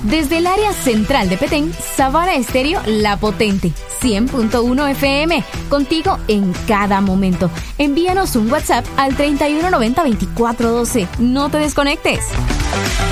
Desde el área central de Petén, Sabana Estéreo La Potente, 100.1 FM, contigo en cada momento. Envíanos un WhatsApp al 3190-2412. No te desconectes.